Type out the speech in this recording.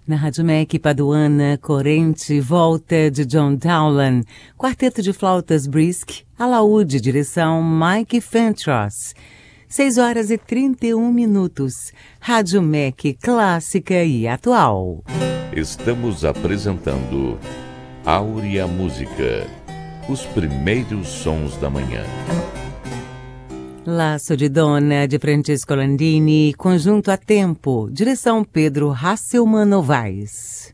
Na Rádio MEC Paduana, Corrente, Volta, de John Dowland, Quarteto de Flautas Brisk, Alaúde, direção Mike Fentross. 6h31. Rádio MEC, clássica e atual. Estamos apresentando Áurea Música, os primeiros sons da manhã. Laço de Dona, de Francisco Landini, Conjunto a Tempo, direção Pedro Hasselmann Novaes.